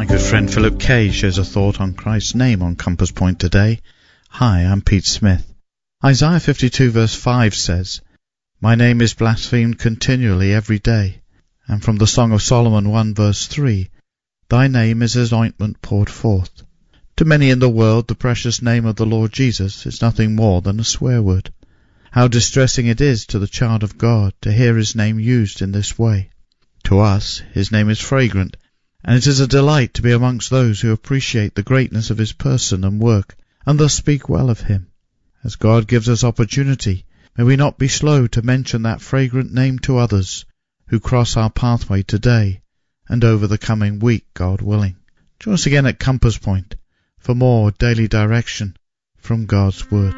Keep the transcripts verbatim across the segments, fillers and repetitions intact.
My good friend Philip Kay shares a thought on Christ's name on Compass Point today. Hi, I'm Pete Smith. Isaiah fifty-two verse five says, "My name is blasphemed continually every day." And from the Song of Solomon one verse three, "Thy name is as ointment poured forth." To many in the world, the precious name of the Lord Jesus is nothing more than a swear word. How distressing it is to the child of God to hear his name used in this way. To us, his name is fragrant, and it is a delight to be amongst those who appreciate the greatness of his person and work, and thus speak well of him. As God gives us opportunity, may we not be slow to mention that fragrant name to others who cross our pathway today and over the coming week, God willing. Join us again at Compass Point for more daily direction from God's Word.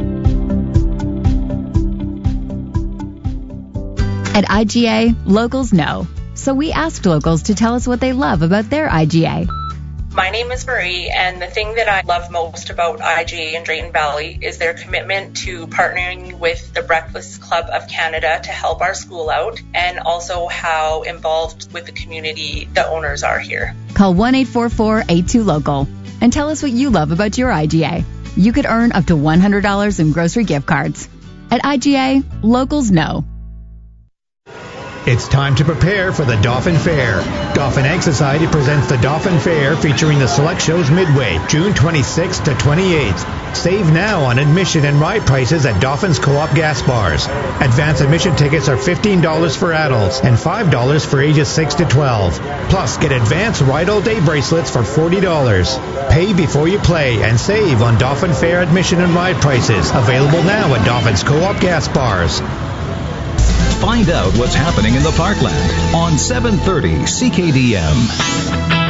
At I G A, locals know. So we asked locals to tell us what they love about their I G A. My name is Marie, and the thing that I love most about I G A in Drayton Valley is their commitment to partnering with the Breakfast Club of Canada to help our school out, and also how involved with the community the owners are here. Call one eight four four, eight two, local and tell us what you love about your I G A. You could earn up to one hundred dollars in grocery gift cards. At I G A, locals know. It's time to prepare for the Dauphin Fair. Dauphin Egg Society presents the Dauphin Fair featuring the select shows midway, June twenty-sixth to twenty-eighth. Save now on admission and ride prices at Dauphin's Co-op gas bars. Advance admission tickets are fifteen dollars for adults and five dollars for ages six to twelve. Plus, get advanced Ride All Day bracelets for forty dollars. Pay before you play and save on Dauphin Fair admission and ride prices. Available now at Dauphin's Co-op gas bars. Find out what's happening in the Parkland on seven thirty C K D M.